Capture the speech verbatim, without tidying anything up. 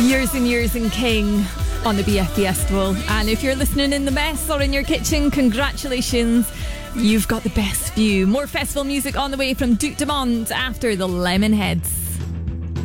Years and Years in King on the B F Festival. And if you're listening in the mess or in your kitchen, congratulations, you've got the best view. More festival music on the way from Duke Dumont after the Lemonheads.